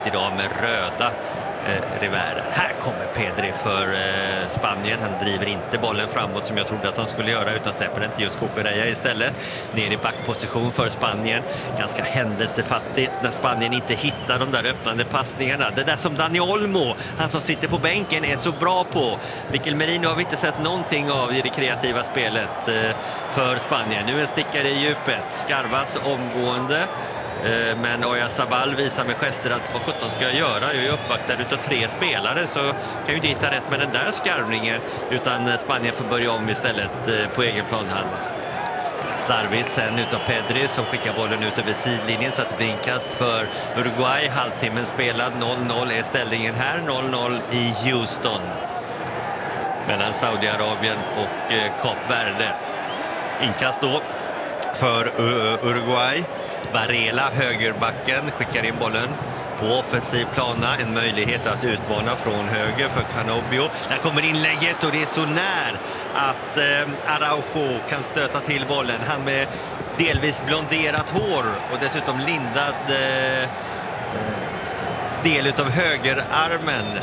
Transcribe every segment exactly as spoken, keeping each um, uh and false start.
idag med röda eh, revärer. Här kommer Pedri för eh, Spanien. Han driver inte bollen framåt som jag trodde att han skulle göra, utan släpper den till just Cucurella istället. Ner i backposition för Spanien. Ganska händelsefattigt när Spanien inte hittar de där öppnande passningarna. Det där som Dani Olmo, han som sitter på bänken, är så bra på. Mikel Merino har vi inte sett någonting av i det kreativa spelet eh, för Spanien. Nu en stickare i djupet. Skarvas omgående. Men Oyarzabal visar med gester att vad sjutton ska jag göra? Jag är uppvaktad utav tre spelare, så kan ju inte hitta rätt med den där skarvningen, utan Spanien får börja om istället på egen planhalva. Slarvigt sen utav Pedri som skickar bollen ut över sidlinjen så att det blir inkast för Uruguay. Halvtimmen spelad, noll noll är ställningen här, noll noll i Houston mellan Saudiarabien och Kap Verde. Inkast då för Uruguay. Varela, högerbacken, skickar in bollen på offensiv plana. En möjlighet att utmana från höger för Canobio. Där kommer inlägget och det är så när att eh, Araujo kan stöta till bollen. Han med delvis blonderat hår och dessutom lindad eh, del utav högerarmen.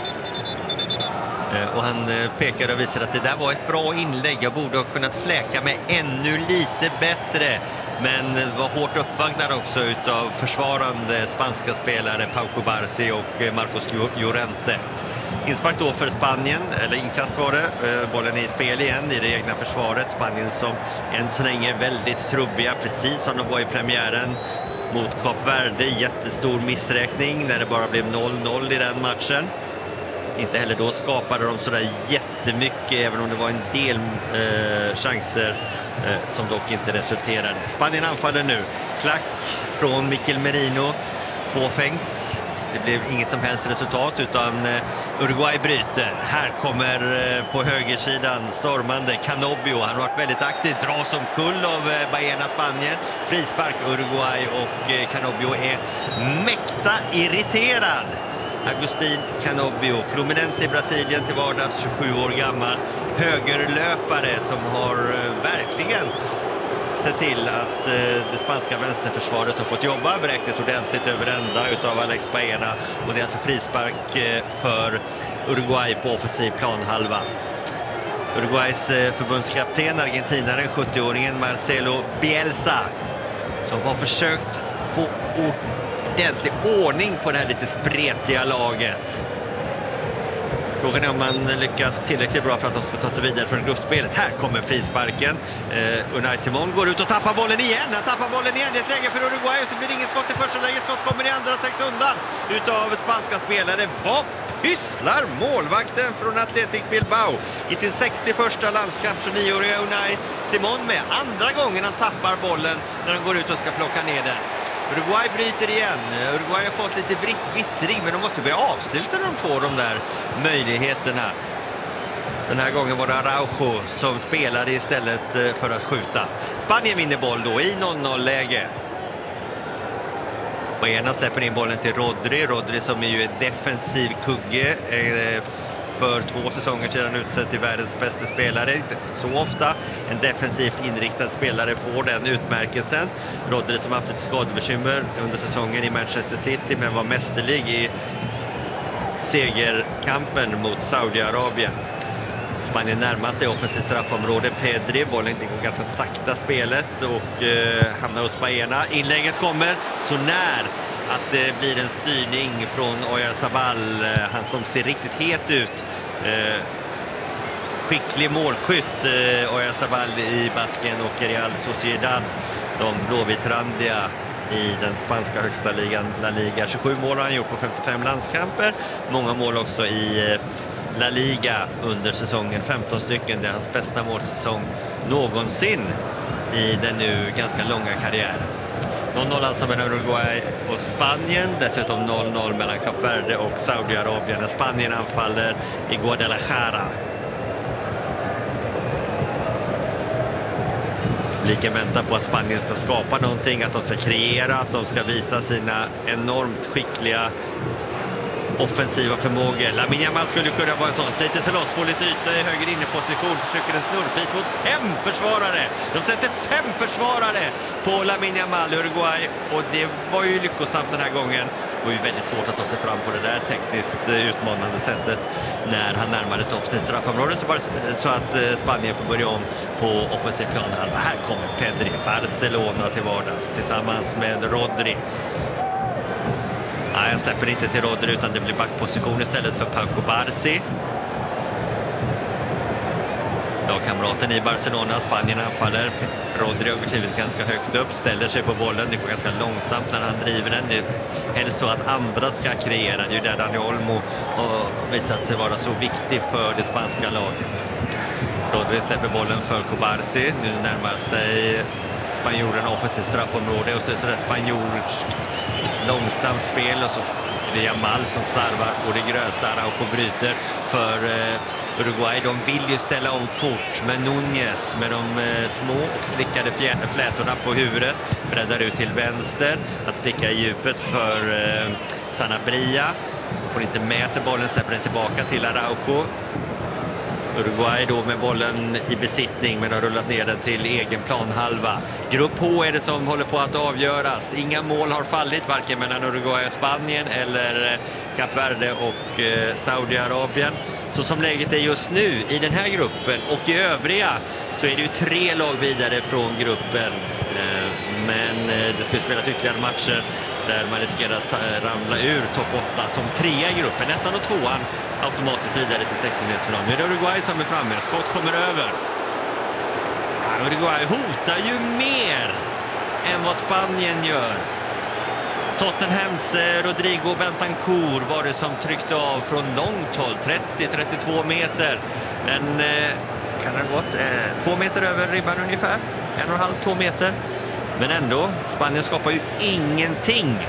Och han pekar och visar att det där var ett bra inlägg. Jag borde ha kunnat fläka mig ännu lite bättre. Men var hårt uppvagnad också utav försvarande spanska spelare Pau Cubarsí och Marcos Llorente. Inspark då för Spanien, eller inkast var det. Bollen är i spel igen i det egna försvaret. Spanien som än så länge är väldigt trubbiga, precis som de var i premiären mot Kap Verde. Jättestor missräkning när det bara blev noll noll i den matchen. Inte heller då skapade de sådär jättemycket, även om det var en del eh, chanser eh, som dock inte resulterade. Spanien anfaller nu. Klack från Mikel Merino. Fåfängt. Det blev inget som helst resultat, utan eh, Uruguay bryter. Här kommer eh, på högersidan stormande Canobio. Han har varit väldigt aktiv. Dras som kull av eh, Baena Spanien. Frispark Uruguay och eh, Canobio är mäkta irriterad. Agustin Canobio, Fluminense i Brasilien till vardags, tjugosju år gammal. Högerlöpare som har eh, verkligen sett till att eh, det spanska vänsterförsvaret har fått jobba. Beräknas ordentligt över ända utav Alex Baena. Och det är alltså frispark eh, för Uruguay på offensiv planhalva. Uruguays eh, förbundskapten, argentinaren, sjuttio-åringen Marcelo Bielsa, som har försökt få ord ordentlig ordning på det här lite spretiga laget. Frågan är om man lyckas tillräckligt bra för att de ska ta sig vidare från gruppspelet. Här kommer frisparken. Eh, Unai Simon går ut och tappar bollen igen. Han tappar bollen igen. Det är ett läge för Uruguay och så blir det ingen skott i första läget. Skott kommer i andra, täcks undan utav spanska spelare. Vad pysslar målvakten från Athletic Bilbao i sin sextioförsta landskamp, tjugonioåriga Unai Simon, med andra gången han tappar bollen när han går ut och ska plocka ner den. Uruguay bryter igen. Uruguay har fått lite vittring, men de måste börja avsluta när de får de där möjligheterna. Den här gången var det Araujo som spelade istället för att skjuta. Spanien vinner boll då i noll noll-läge. Baena släpper in bollen till Rodri. Rodri som är ju en defensiv kugge. För två säsonger sedan utsett till världens bästa spelare. Inte så ofta en defensivt inriktad spelare får den utmärkelsen. Rodri som haft ett skadebekymmer under säsongen i Manchester City, men var mästerlig i segerkampen mot Saudiarabien. Spanien närmar sig offensivt straffområde. Pedri, bollen går ganska sakta spelet och eh, hamnar hos Baena. Inlägget kommer så när att det blir en styrning från Oyarzabal, han som ser riktigt het ut. Eh, skicklig målskytt, eh, Oyarzabal i Basken och Real Sociedad, de blåvitrandiga i den spanska högsta ligan, La Liga. tjugosju mål har han gjort på femtiofem landskamper. Många mål också i eh, La Liga under säsongen, femton stycken. Det är hans bästa målsäsong någonsin i den nu ganska långa karriären. noll noll alltså mellan Uruguay och Spanien. Dessutom noll noll mellan Kap Verde och Saudiarabien. När Spanien anfaller i Guadalajara. Publiken väntar på att Spanien ska skapa någonting, att de ska kreera, att de ska visa sina enormt skickliga offensiva förmågor. Lamine Yamal skulle kunna vara en sån. Sliter sig loss, får lite yta i höger inneposition, försöker en snurrfit mot fem försvarare. De sätter fem försvarare på Lamine Yamal, Uruguay, och det var ju lyckosamt den här gången. Det var ju väldigt svårt att ta sig fram på det där tekniskt utmanande sättet när han närmade sig offensivt straffområde, så, bara, så att Spanien får börja om på offensiv plan. Här kommer Pedri, Barcelona till vardags tillsammans med Rodri. Nej, jag släpper inte till Rodri utan det blir backposition istället för Pau Cubarsí. Lagkamraten i Barcelona, Spanien anfaller. Rodri har klivit ganska högt upp, ställer sig på bollen. Det går ganska långsamt när han driver den. Det är helst så att andra ska kreera. Det är ju där Dani Olmo har visat sig vara så viktig för det spanska laget. Rodri släpper bollen för Cubarsí. Nu närmar sig spanjorerna offensivt straffområde och så är det sådär spanjorskt långsamt spel och så det är Yamal som slarvar och det grösta Araujo bryter för eh, Uruguay. De vill ju ställa om fort, men Núñez med de eh, små och slickade flätorna på huvudet breddar ut till vänster att sticka i djupet för eh, Sanabria. Får inte med sig bollen, släpper den tillbaka till Araujo. Uruguay då med bollen i besittning men har rullat ner den till egen planhalva. Grupp H är det som håller på att avgöras. Inga mål har fallit varken mellan Uruguay och Spanien eller Kap Verde och eh, Saudiarabien. Så som läget är just nu i den här gruppen och i övriga så är det ju tre lag vidare från gruppen. Eh, men eh, det ska spelas ytterligare matcher där man riskerar att ramla ur topp åtta som trea i gruppen. Ettan och tvåan automatiskt vidare till sextondelsfinal. Nu är det Uruguay som är framme. Skott kommer över. Ja, Uruguay hotar ju mer än vad Spanien gör. Tottenhams Rodrigo Bentancur var det som tryckte av från långt håll. trettio till trettiotvå meter. Men eh, kan det ha gått eh, två meter över ribban ungefär. En och en halv, två meter. Men ändå, Spanien skapar ju ingenting.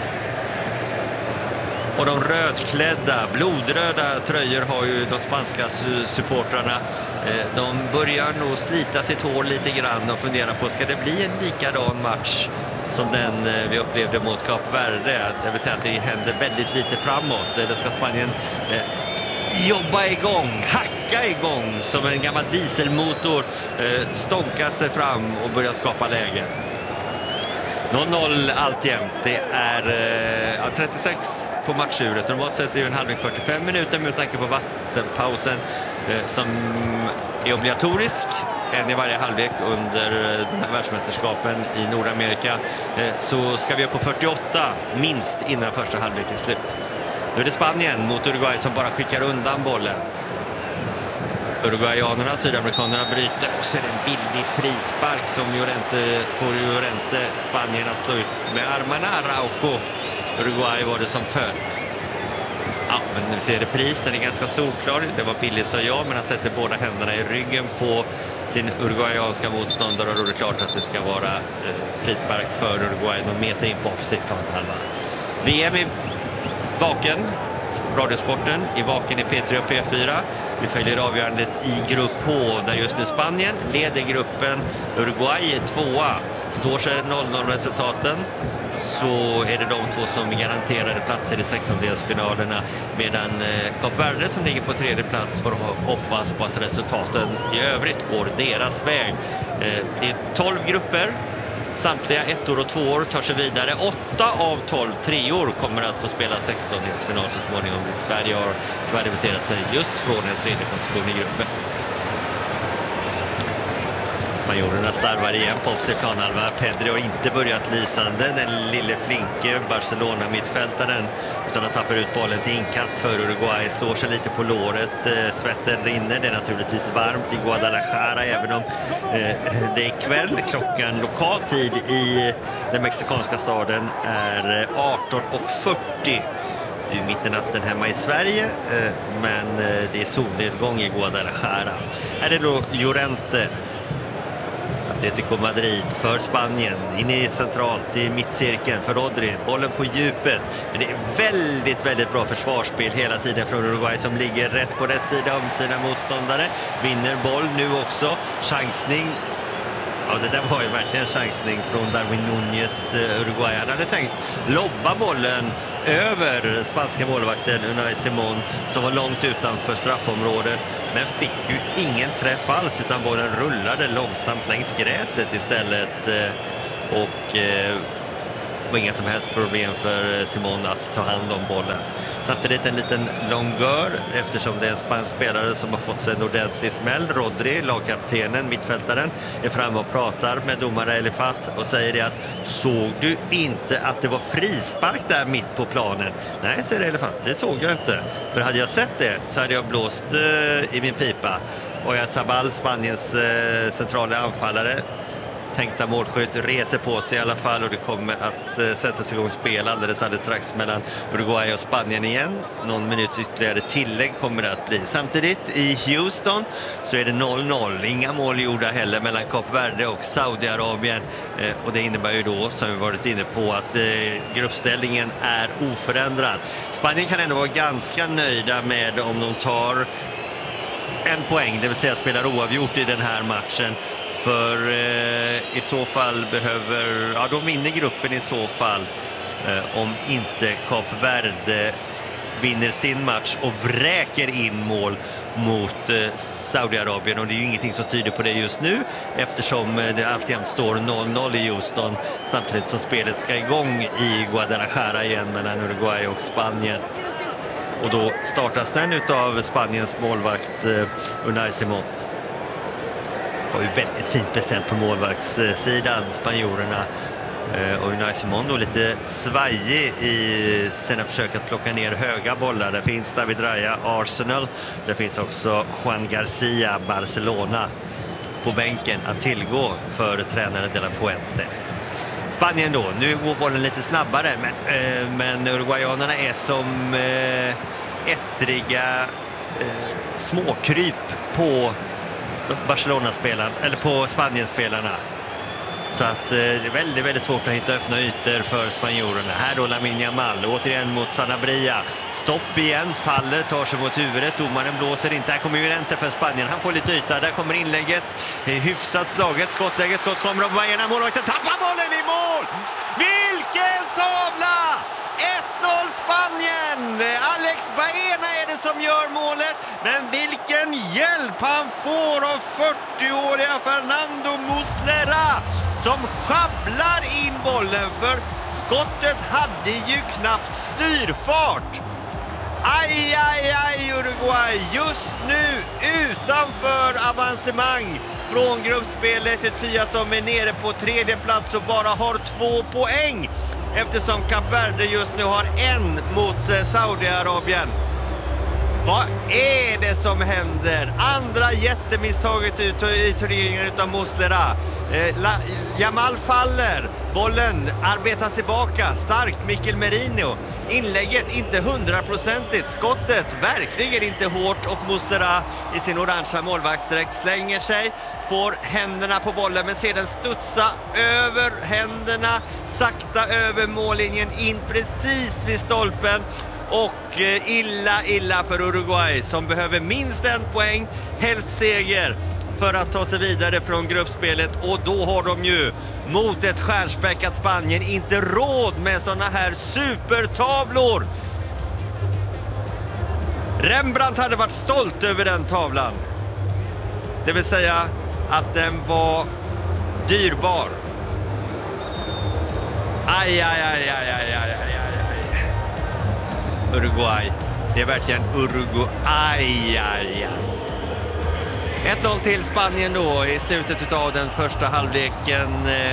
Och de rödklädda, blodröda tröjor har ju de spanska supportrarna. De börjar nog slita sitt hår lite grann och fundera på, ska det bli en likadan match som den vi upplevde mot Kap Verde? Det vill säga att det händer väldigt lite framåt. Eller ska Spanien eh, jobba igång, hacka igång som en gammal dieselmotor, eh, stånka sig fram och börja skapa lägen? noll noll alltjämt. Det är eh, trettiosex på matchuret. Normalt sett är det en halvlek fyrtiofem minuter med tanke på vattenpausen eh, som är obligatorisk. En i varje halvlek under den här världsmästerskapen i Nordamerika. Eh, så ska vi upp på fyrtioåtta minst innan första halvlek är slut. Nu är det Spanien mot Uruguay som bara skickar undan bollen. Uruguayanerna, sydamerikanerna bryter och så är det en billig frispark som Llorente, får Llorente Spanien att slå ut med armarna. Araujo, Uruguay var det som föll. Ja, men vi ser repris, den är ganska solklar. Det var billigt så ja, men han sätter båda händerna i ryggen på sin uruguayanska motståndare och då är det klart att det ska vara eh, frispark för Uruguay. Någon meter in på offensiv planhalva. V M i baken. Radiosporten i vaken i P tre och P fyra. Vi följer avgörandet i grupp H där just nu Spanien leder gruppen. Uruguay är tvåa. Står sig noll noll resultaten så är det de två som är garanterade platser i sextondelsfinalerna, medan eh, Kap Verde som ligger på tredje plats får hoppas på att resultaten i övrigt går deras väg. Eh, det är tolv grupper. Samtliga ettor och tvåor tar sig vidare. Åtta av tolv treor kommer att få spela sextondelsfinal så småningom. Sverige har kvalificerat sig just från en tredje position i gruppen. Spanjorerna slarvar igen på offensiv planhalva. Pedri har inte börjat lysande. Den lille flinke Barcelona-mittfältaren utan att tappa ut bollen till inkast för Uruguay. Slår sig lite på låret. Svetten rinner. Det är naturligtvis varmt i Guadalajara även om eh, det är kväll. Klockan lokal tid i den mexikanska staden är arton och fyrtio. Det är mitt i natten hemma i Sverige, men det är solnedgång i Guadalajara. Här är då Llorente. Atletico Madrid för Spanien, in i centralt i mittcirkeln för Rodri, bollen på djupet. Men det är väldigt, väldigt bra försvarsspel hela tiden från Uruguay som ligger rätt på rätt sida om sina motståndare. Vinner boll nu också, chansning. Ja, det där var ju verkligen en chansning från Darwin Núñez. Uruguay han hade tänkt lobba bollen över spanska målvakten Unai Simón som var långt utanför straffområdet, men fick ju ingen träff alls utan bollen rullade långsamt längs gräset istället. Och var inga som helst problem för Simon att ta hand om bollen. Samtidigt en liten longör eftersom det är en spansk spelare som har fått sig en ordentlig smäll. Rodri, lagkaptenen, mittfältaren, är framme och pratar med domare Elifat och säger det att såg du inte att det var frispark där mitt på planen? Nej, säger Elifat, det såg jag inte. För hade jag sett det så hade jag blåst eh, i min pipa. Och jag Sabal, Spaniens eh, centrala anfallare, tänkta målskytt, reser på sig i alla fall och det kommer att eh, sättas igång spel alldeles, alldeles strax mellan Uruguay och Spanien igen. Någon minut ytterligare tillägg kommer det att bli. Samtidigt i Houston så är det noll noll. Inga mål gjorda heller mellan Kap Verde och Saudiarabien. Eh, och det innebär ju då, som vi varit inne på, att eh, gruppställningen är oförändrad. Spanien kan ändå vara ganska nöjda med om de tar en poäng, det vill säga spelar oavgjort i den här matchen. För eh, i så fall behöver, ja de vinner gruppen i så fall eh, om inte Kap Verde vinner sin match och vräker in mål mot eh, Saudiarabien. Och det är ju ingenting som tyder på det just nu eftersom eh, det alltid står noll noll i Houston samtidigt som spelet ska igång i Guadalajara igen mellan Uruguay och Spanien. Och då startas den utav Spaniens målvakt eh, Unai Simon. Har ju väldigt fint beställt på målvaktssidan, spanjorerna. Och Unai Simon då lite svajig i sina försök att plocka ner höga bollar. Det finns David Raya, Arsenal. Det finns också Juan Garcia, Barcelona, på bänken att tillgå för tränare De La Fuente. Spanien då, nu går bollen lite snabbare, men, eh, men uruguayanerna är som eh, ettriga eh, småkryp på Barcelona-spelarna, eller på Spanien-spelarna. Så att eh, det är väldigt, väldigt svårt att hitta öppna ytor för spanjorerna. Här då Lamine Yamal, återigen mot Sanabria. Stopp igen, faller, tar sig mot huvudet. Domaren blåser inte. Här kommer ju Llorente för Spanien. Han får lite yta. Där kommer inlägget. Hyfsat slaget. Skottläget. Skott kommer av Baena. Målvakten tappar bollen i mål! Vilken tavla! ett noll Spanien! Alex Baena är det som gör målet. Men vilken hjälp han får av fyrtioåriga Fernando Muslera som schabblar in bollen, för skottet hade ju knappt styrfart. Aj, aj, aj Uruguay, just nu utanför avancemang från gruppspelet. Det betyder att de är nere på tredje plats och bara har två poäng. Eftersom Kap Verde just nu har en mot Saudiarabien. Vad är det som händer? Andra jättemisstaget ut i turneringen utav Muslera. Eh, Yamal faller. Bollen arbetas tillbaka. Starkt Mikel Merino. Inlägget inte hundraprocentigt. Skottet verkligen inte hårt. Och Muslera i sin orangea målvaktsdräkt slänger sig. Får händerna på bollen men ser den studsa över händerna. Sakta över mållinjen in precis vid stolpen. Och illa, illa för Uruguay som behöver minst en poäng, helst seger, för att ta sig vidare från gruppspelet. Och då har de ju mot ett stjärnspäckat Spanien inte råd med såna här supertavlor. Rembrandt hade varit stolt över den tavlan. Det vill säga att den var dyrbar. Aj, aj, aj, aj, aj, aj, aj. Uruguay. Det är verkligen Uruguay. Aj, aj, aj. ett noll till Spanien då i slutet av den första halvleken.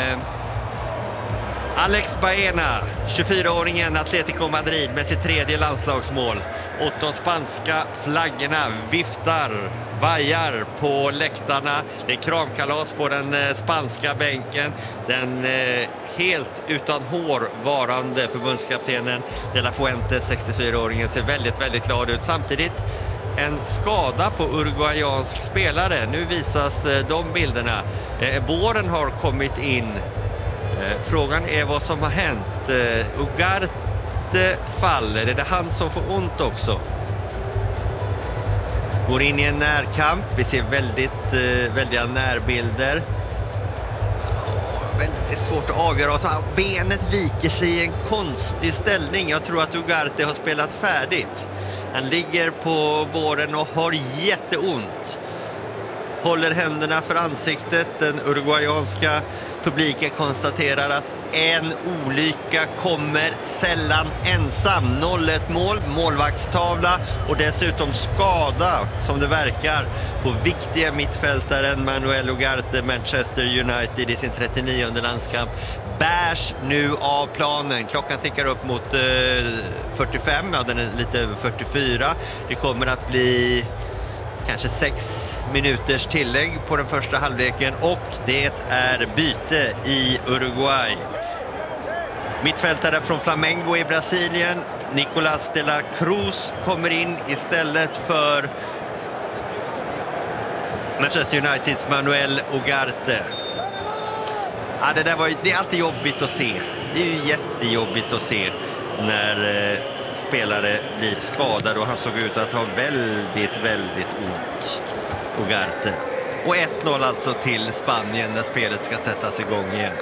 Alex Baena, tjugofyraåringen Atletico Madrid med sitt tredje landslagsmål. Och de spanska flaggorna viftar, vajar på läktarna. Det är kramkalas på den spanska bänken. Den eh, helt utan hår varande förbundskaptenen De La Fuente, sextiofyraåringen, ser väldigt, väldigt glad ut. Samtidigt en skada på uruguayansk spelare. Nu visas eh, de bilderna. Eh, båren har kommit in. Eh, frågan är vad som har hänt. Eh, Ugarte faller. Är det han som får ont också? Går in i en närkamp. Vi ser väldigt eh, väldiga närbilder. Oh, väldigt svårt att avgöra. Så benet viker sig i en konstig ställning. Jag tror att Ugarte har spelat färdigt. Han ligger på båren och har jätteont. håller händerna för ansiktet. Den uruguayanska publiken konstaterar att en olycka kommer sällan ensam. noll ett mål, målvaktstavla och dessutom skada, som det verkar, på viktiga mittfältaren Manuel Ugarte. Manchester United i sin trettionionde landskamp bärs nu av planen. Klockan tickar upp mot eh, fyrtiofem, ja den är lite över fyrtiofyra. Det kommer att bli kanske sex minuters tillägg på den första halvleken och det är byte i Uruguay. Mittfältare från Flamengo i Brasilien, Nicolás de la Cruz, kommer in istället för Manchester Uniteds Manuel Ugarte. Ja, det, där var, det är alltid jobbigt att se. Det är ju jättejobbigt att se när eh, spelare blir skadade och han såg ut att ha väldigt, väldigt ont, Ugarte. Och ett noll alltså till Spanien när spelet ska sättas igång igen.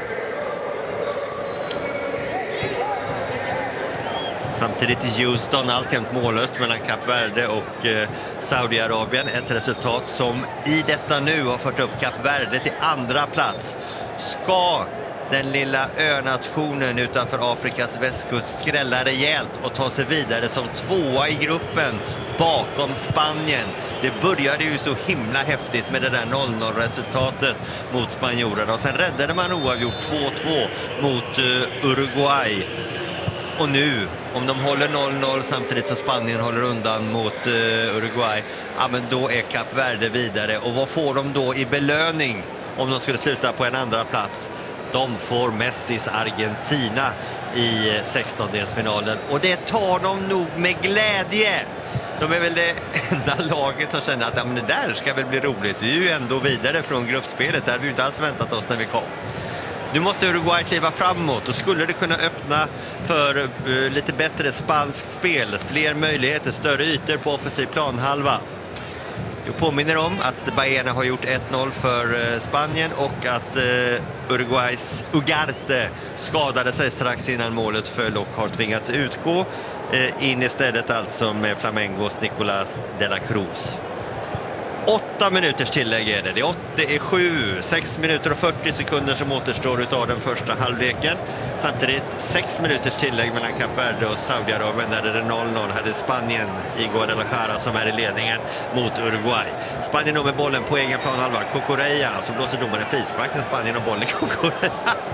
Samtidigt i Houston alltjämt mållöst mellan Kap Verde och eh, Saudiarabien. Ett resultat som i detta nu har fört upp Kap Verde till andra plats. Ska den lilla önationen utanför Afrikas västkust skrälla rejält och ta sig vidare som tvåa i gruppen bakom Spanien. Det började ju så himla häftigt med det där noll noll-resultatet mot spanjorerna och sen räddade man oavgjort två två mot uh, Uruguay. Och nu, om de håller noll noll samtidigt som Spanien håller undan mot uh, Uruguay, ja men då är Kap Verde vidare. Och vad får de då i belöning om de skulle sluta på en andra plats? De får Messis Argentina i sextondelsfinalen. Och det tar de nog med glädje. De är väl det enda laget som känner att ja, men det där ska väl bli roligt. Vi är ju ändå vidare från gruppspelet. Där har vi inte alls väntat oss när vi kom. Nu måste Uruguay kliva framåt och skulle det kunna öppna för uh, lite bättre spanskt spel. Fler möjligheter, större ytor på offensiv planhalva. Jag påminner om att Baena har gjort ett noll för Spanien och att uh, Uruguays Ugarte skadade sig strax innan målet föll och har tvingats utgå. Uh, in istället alltså med Flamengos Nicolás de la Cruz. Åtta minuters tillägg är det. Det är, åtta, det är sju, sex minuter och fyrtio sekunder som återstår utav den första halvleken. Samtidigt sex minuters tillägg mellan Kap Verde och Saudiarabien. Där är det noll noll. Här är Spanien i Guadalajara som är i ledningen mot Uruguay. Spanien då med bollen på egen planhalva. Cucurella, så blåser domaren frispark när Spanien har bollen. Cucurella.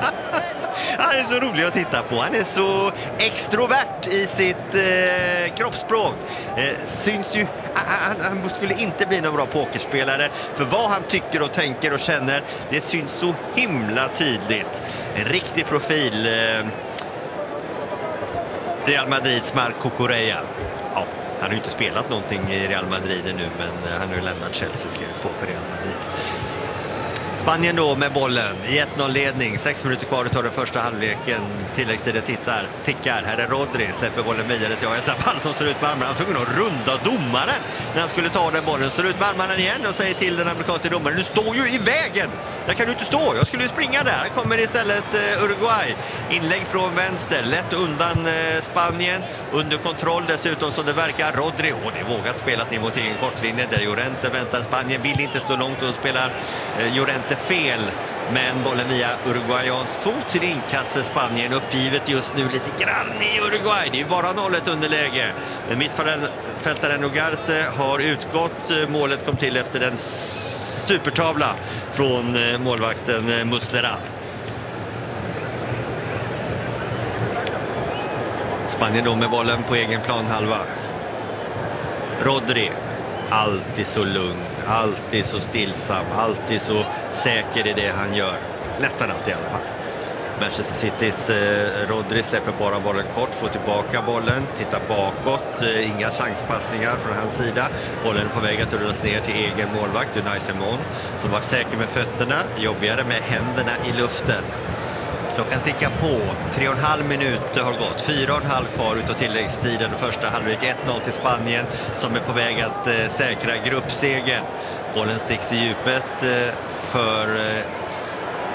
Han är så rolig att titta på. Han är så extrovert i sitt eh, kroppsspråk. Eh, syns ju, han, han skulle inte bli någon bra pokerspelare. För vad han tycker och tänker och känner, det syns så himla tydligt. En riktig profil. Eh, Real Madrids Marc Cucurella. Ja, han har ju inte spelat någonting i Real Madrid nu, men han har ju lämnat Chelsea och skrivit på för Real Madrid. Spanien då med bollen i ett noll-ledning. Sex minuter kvar utav den första halvleken. Tilläggstiden tittar, tickar. Här är Rodri, släpper bollen vidare till Oyarzabal som står ut med armarna. Han tog nog runda domaren när han skulle ta den bollen. Står ut med armarna igen och säger till den amerikanska domaren: du står ju i vägen! Där kan du inte stå, jag skulle ju springa där. Här kommer istället uh, Uruguay. Inlägg från vänster, lätt undan uh, Spanien. Under kontroll dessutom som det verkar. Rodri, och det är vågat spelat ner mot egen kortlinje. Där Llorente väntar. Spanien vill inte stå långt och spelar uh, Llorente fel, men bollen via uruguayansk fot till inkast för Spanien. Uppgivet just nu lite grann i Uruguay. Det är bara noll ett underläge. Mittfältaren Ugarte har utgått. Målet kom till efter en supertavla från målvakten Muslera. Spanien då med bollen på egen planhalva. Rodri, alltid så lugn, alltid så stillsam, alltid så säker i det han gör. Nästan alltid i alla fall. Manchester Citys eh, Rodri släpper bara bollen kort, får tillbaka bollen, tittar bakåt, eh, inga chanspassningar från hans sida. Bollen är på väg att rullas ner till egen målvakt, Unai Simon, som var säker med fötterna, jobbigare med händerna i luften. Klockan tickar på, tre och en halv minut har gått, fyra och en halv kvar utav tilläggstiden. Första halvlek ett noll till Spanien som är på väg att eh, säkra gruppsegern. Bollen sticks i djupet eh, för eh,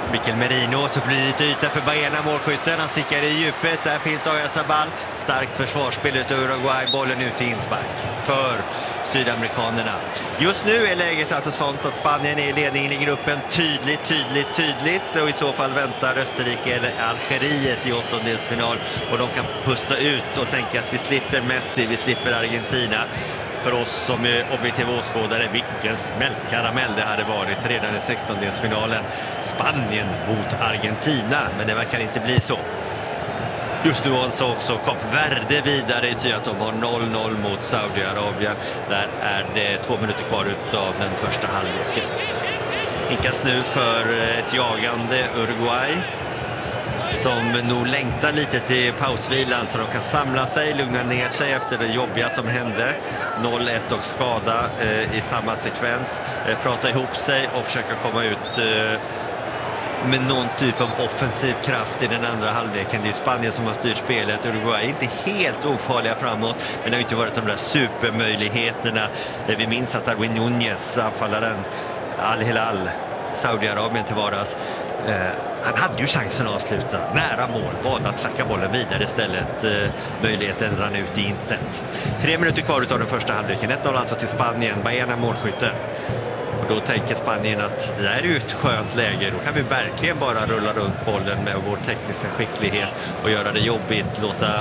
Mikel Merino, så blir det lite yta för Baena, målskytten. Han stickar i djupet, där finns Oyarzabal. Starkt försvarsspel utav Uruguay, bollen ut i inspark för sydamerikanerna. Just nu är läget alltså sånt att Spanien är i ledningen i gruppen tydligt, tydligt, tydligt. Och i så fall väntar Österrike eller Algeriet i åttondelsfinal. Och de kan pusta ut och tänka att vi slipper Messi, vi slipper Argentina. För oss som är objektiva åskådare, vilken smällkaramell det hade varit redan i sextondelsfinalen. Spanien mot Argentina, men det verkar inte bli så. Just nu så också Kap Verde vidare i ty att de har noll noll mot Saudiarabien. Där är det två minuter kvar av den första halvleken. Inkast nu för ett jagande Uruguay som nog längtar lite till pausvilan så de kan samla sig, lugna ner sig efter det jobbiga som hände. noll ett och skada eh, i samma sekvens. Eh, prata ihop sig och försöka komma ut eh, med någon typ av offensiv kraft i den andra halvleken. Det är Spanien som har styrt spelet. Uruguay är inte helt ofarliga framåt, men det har inte varit de där supermöjligheterna. Eh, vi minns att Darwin Núñez, anfallaren Al-Hilal, Saudiarabien till vardags, eh, han hade ju chansen att avsluta. Nära mål, valde att klacka bollen vidare istället. Eh, möjligheten rann ut i intet. Tre minuter kvar av den första halvleken. ett noll alltså till Spanien. Baena målskytten. Och då tänker Spanien att det där är ju ett skönt läge. Då kan vi verkligen bara rulla runt bollen med vår tekniska skicklighet och göra det jobbigt. Låta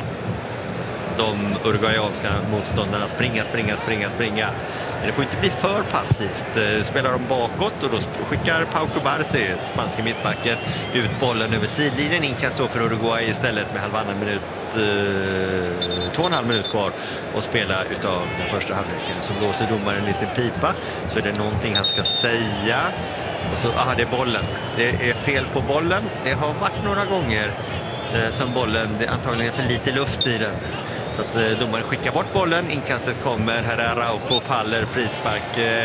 de uruguayanska motståndarna springa, springa, springa, springa. Men det får inte bli för passivt. Spelar de bakåt och då skickar Pau Cubarsí, spanska mittbacken, ut bollen över sidlinjen. Inkast då för Uruguay istället med halvannan minut, eh, två och en halv minut kvar och spela utav den första halvleken. Så blåser domaren i sin pipa, så är det någonting han ska säga. Och så, aha, det är bollen. Det är fel på bollen. Det har varit några gånger eh, som bollen, det är antagligen för lite luft i den. Så att eh, domaren skickar bort bollen, inkastet kommer, här är Araujo, faller, frispark. Eh,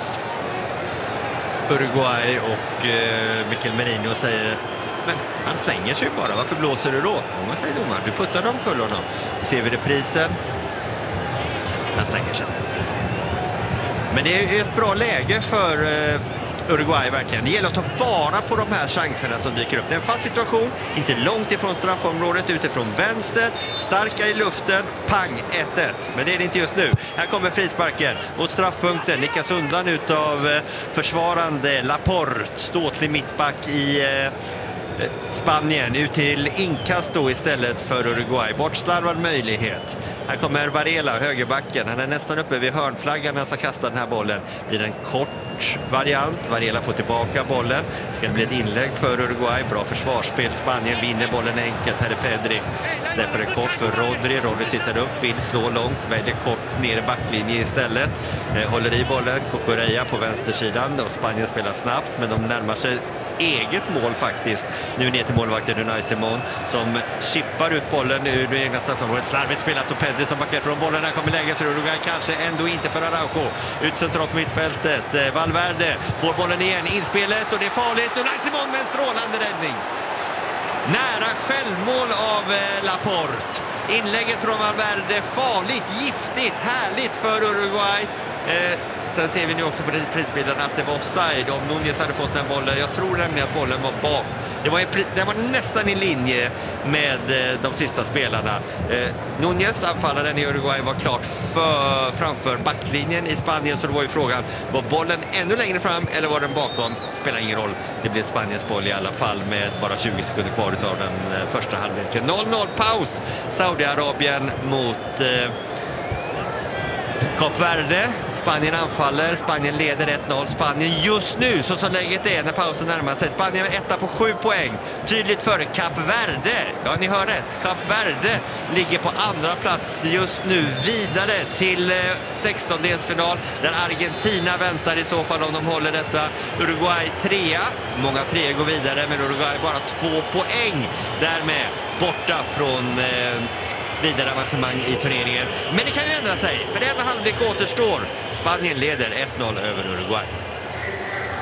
Uruguay och eh, Mikel Merino säger, men han slänger sig bara, varför blåser du då? Många säger domaren, du puttar dem kull honom. Då ser vi reprisen. Han slänger sig. Men det är ett bra läge för eh, Uruguay verkligen. Det gäller att ta vara på de här chanserna som dyker upp. Det är en fast situation, inte långt ifrån straffområdet, utifrån vänster, starka i luften, pang, ett ett. Men det är det inte just nu. Här kommer frisparken mot straffpunkten, nickas undan utav försvarande Laporte, ståtlig mittback i eh, Spanien, ut till inkast då istället för Uruguay. Bortslarvad möjlighet. Här kommer Varela, högerbacken. Han är nästan uppe vid hörnflaggan när han ska kasta den här bollen. Blir en kort variant. Varela får tillbaka bollen. Ska det bli ett inlägg för Uruguay. Bra försvarsspel. Spanien vinner bollen enkelt. Här är Pedri. Släpper det kort för Rodri. Rodri tittar upp, vill slå långt. Väljer kort ner i backlinje istället. Eh, håller i bollen. Cucurella på vänstersidan. Och Spanien spelar snabbt, men de närmar sig eget mål faktiskt. Nu ner till målvakten Unai Simon som chippar ut bollen ur det egna straffområdet. Slarvigt spelat och Pedri som backar från bollen. Här kommer läget för Uruguay, kanske ändå inte för Araujo. Ut centralt på mittfältet. Valverde får bollen igen. Inspelet och det är farligt. Unai Simon med en strålande räddning. Nära självmål av Laporte. Inlägget från Valverde, farligt, giftigt, härligt för Uruguay. Eh, sen ser vi nu också på prisbilden att det var offside om Núñez hade fått den bollen. Jag tror nämligen att bollen var bak. Det var, det var nästan i linje med eh, de sista spelarna. Eh, Núñez, anfallaren i Uruguay, var klart för, framför backlinjen i Spanien. Så det var ju frågan, var bollen ännu längre fram eller var den bakom? Spelar ingen roll. Det blev Spaniens boll i alla fall med bara tjugo sekunder kvar av den eh, första halvleken. noll noll paus. Saudiarabien mot eh, Kap Verde. Spanien anfaller. Spanien leder ett noll. Spanien just nu, så som läget är när pausen närmar sig. Spanien är etta på sju poäng. Tydligt före Kap Verde. Ja, ni hör rätt. Kap Verde ligger på andra plats just nu. Vidare till eh, sextondelsfinal där Argentina väntar i så fall om de håller detta. Uruguay trea. Många tre går vidare, men Uruguay bara två poäng. Därmed borta från Eh, vidare avancemang i turneringen. Men det kan ju ändra sig, för den halvlek återstår. Spanien leder ett noll över Uruguay.